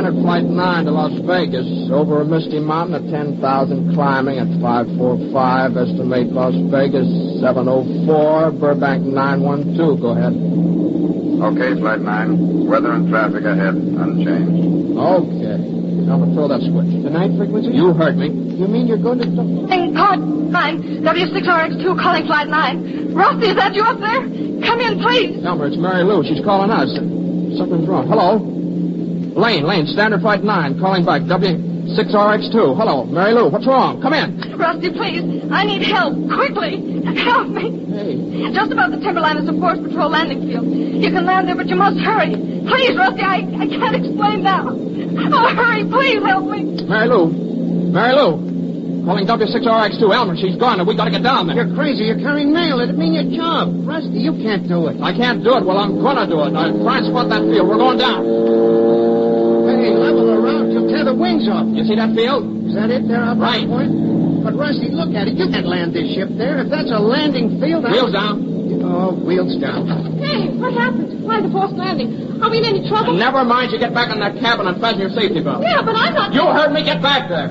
Standard Flight 9 to Las Vegas. Over a misty mountain at 10,000, climbing at 545. Estimate Las Vegas 704. Burbank 912. Go ahead. Okay, Flight 9. Weather and traffic ahead. Unchanged. Okay. Now throw that switch. The night frequency? You heard me. You mean you're going to... Code 9, W6RX2 calling Flight 9. Rusty, is that you up there? Come in, please. Elmer, it's Mary Lou. She's calling us. Something's wrong. Hello? Lane, Standard Flight 9, calling back. W6RX2. Hello, Mary Lou, what's wrong? Come in. Rusty, please. I need help. Quickly. Help me. Hey. Just above the Timberline is a Force Patrol landing field. You can land there, but you must hurry. Please, Rusty, I can't explain now. Oh, hurry, please help me. Mary Lou. Calling W6RX2. Elmer, she's gone, and we gotta get down there. You're crazy. You're carrying mail. It'd mean your job. Rusty, you can't do it. I can't do it. Well, I'm gonna do it. Now, try and spot that field. We're going down. Hey, level around. You'll tear the wings off. You see that field? Is that it there out Right. that point? But, Rusty, look at it. You can't land this ship there. If that's a landing field... Wheels down. Oh, wheels down. Hey, what happened? Why the forced landing? Are we in any trouble? Never mind. You get back in that cabin and fasten your safety belt. Yeah, but I'm not... You heard me. Get back there.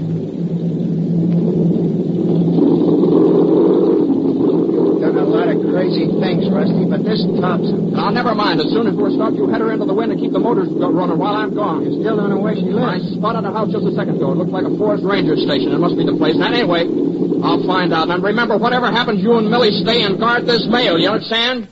Crazy things, Rusty, but this tops him. Now, never mind. As soon as we're stopped, you head her into the wind and keep the motors running while I'm gone. You still don't know where she I lives? spotted a house just a second ago. It looked like a forest ranger station. It must be the place. And anyway, I'll find out. And remember, whatever happens, you and Millie stay and guard this mail. You understand?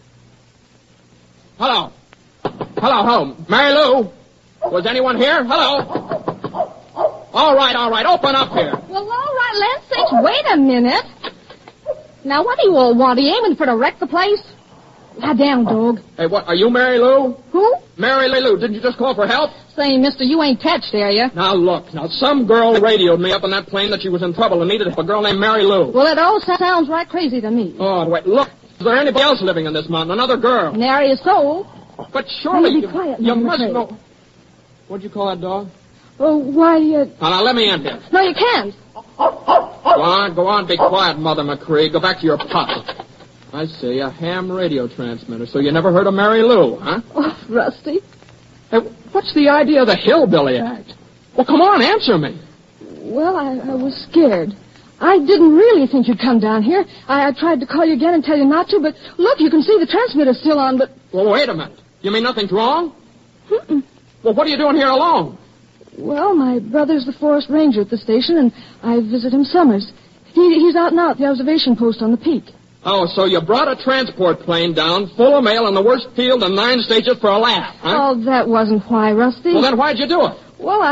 Hello. Mary Lou? Was anyone here? Hello? All right. Open up here. Well, all right, Lance sakes, wait a minute. Now, what do you all want? Are you aiming for to wreck the place? Lie down, dog. Hey, what? Are you Mary Lou? Who? Mary Lou, didn't you just call for help? Say, mister, you ain't touched, are you? Now, look. Some girl radioed me up on that plane that she was in trouble and needed a girl named Mary Lou. Well, it all sounds right crazy to me. Oh, wait, look. Is there anybody else living in this mountain? Another girl? Nary a soul. But surely Be quiet, you Mr. must McCrae. know. What'd you call that dog? Oh, why, Now, let me in here. No, you can't. Go on, be quiet, Mother McCree. Go back to your papa. I see, a ham radio transmitter. So you never heard of Mary Lou, huh? Oh, Rusty. Hey, what's the idea of the hillbilly act? Well, come on, answer me. Well, I was scared. I didn't really think you'd come down here. I tried to call you again and tell you not to, but look, you can see the transmitter's still on, but... Well, wait a minute. You mean nothing's wrong? Mm-mm. Well, what are you doing here alone? Well, my brother's the forest ranger at the station, and I visit him summers. He's out now at the observation post on the peak. Oh, so you brought a transport plane down full of mail in the worst field in 9 states just for a laugh, huh? Oh, that wasn't why, Rusty. Well, then why'd you do it?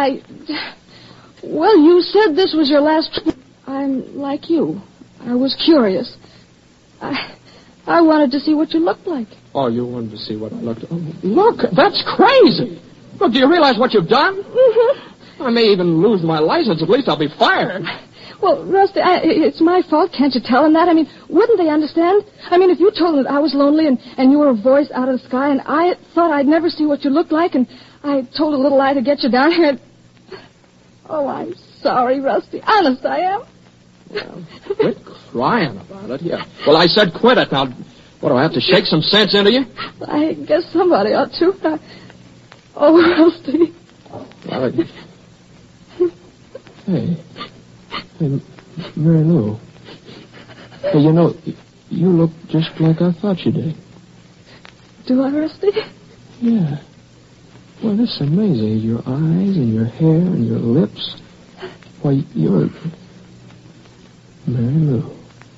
Well, you said this was your last trip. I'm like you. I was curious. I wanted to see what you looked like. Oh, you wanted to see what I looked... Oh, look, that's crazy. Look, do you realize what you've done? Mm-hmm. I may even lose my license. At least I'll be fired. Well, Rusty, it's my fault. Can't you tell them that? I mean, wouldn't they understand? I mean, if you told them that I was lonely and you were a voice out of the sky and I thought I'd never see what you looked like and I told a little lie to get you down here... Oh, I'm sorry, Rusty. Honest, I am. Well, quit crying about it. Yeah. Well, I said quit it. Now, what, do I have to shake some sense into you? I guess somebody ought to. Oh, Rusty. Hey, Mary Lou. Hey, you know, you look just like I thought you did. Do I, Rusty? Yeah. Well, this is amazing. Your eyes and your hair and your lips. Why, you're... Mary Lou.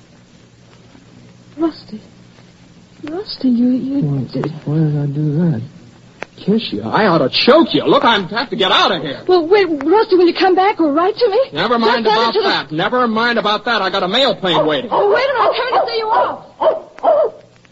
Rusty, you Well, did... why did I do that? Kiss you? I ought to choke you. Look, I have to get out of here. Well, wait, Rusty, will you come back or write to me? Never mind about that. Never mind about that. I got a mail plane waiting. Oh, wait a minute. I'm coming to see you off.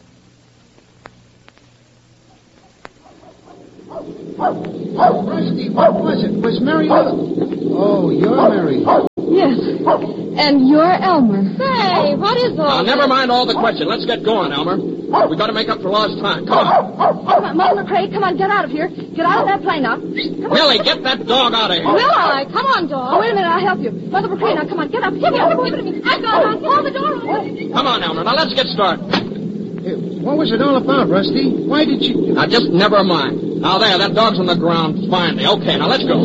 Rusty, what was it? Was Mary Lou? Oh, you're Mary Lou. Yes, and you're Elmer. Say, what is all Now, never mind all the question. Let's get going, Elmer. We got to make up for lost time. Come on. Come on, Mother McCrae, come on, get out of here. Get out of that plane now. Come on. Millie, get that dog out of here. Will I? Come on, dog. Oh, wait a minute, I'll help you. Mother McCrae, now come on, get up. Give it to me. I've got it. Hold the door open. Come on, Elmer. Now, let's get started. What was it all about, Rusty? Why did you... Now, just never mind. Now, there, that dog's on the ground finally. Okay, now let's go.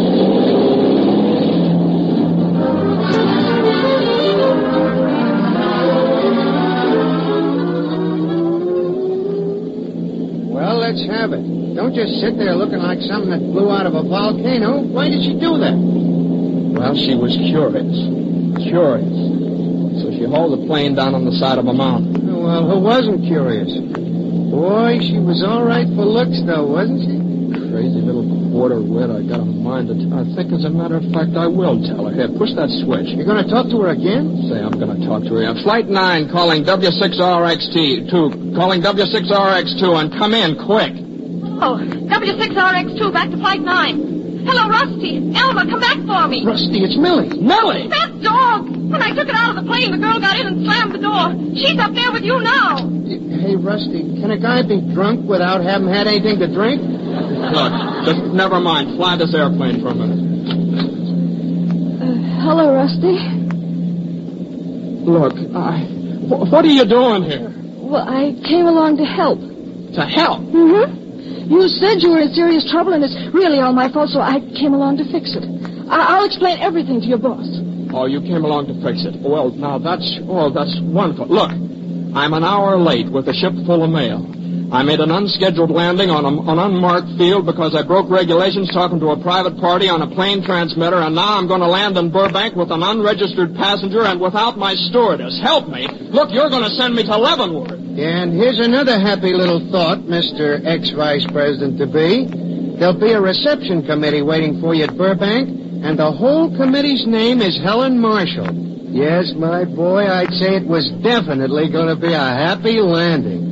Well, let's have it. Don't just sit there looking like something that blew out of a volcano. Why did she do that? Well, she was curious. Curious. So she hauled the plane down on the side of a mountain. Well, who wasn't curious? Boy, she was all right for looks, though, wasn't she? Crazy little quarter wit. I got a mind to... I think, as a matter of fact, I will tell her. Here, push that switch. You're going to talk to her again? Say, I'm going to talk to her. Flight 9 calling W6RX2. Calling W6RX2 and come in quick. Oh, W6RX2, back to Flight 9. Hello, Rusty. Elma, come back for me. Rusty, it's Millie. Millie! That dog! When I took it out of the plane, the girl got in and slammed the door. She's up there with you now. Hey, Rusty, can a guy be drunk without having had anything to drink? Look, just never mind. Fly this airplane for a minute. Hello, Rusty. Look, what are you doing here? Well, I came along to help. To help? Mm-hmm. You said you were in serious trouble, and it's really all my fault, so I came along to fix it. I'll explain everything to your boss. Oh, you came along to fix it. Well, now, that's wonderful. Look, I'm an hour late with a ship full of mail. I made an unscheduled landing on an unmarked field because I broke regulations talking to a private party on a plane transmitter, and now I'm going to land in Burbank with an unregistered passenger and without my stewardess. Help me. Look, you're going to send me to Leavenworth. And here's another happy little thought, Mr. Ex-Vice President-to-be. There'll be a reception committee waiting for you at Burbank, and the whole committee's name is Helen Marshall. Yes, my boy, I'd say it was definitely going to be a happy landing.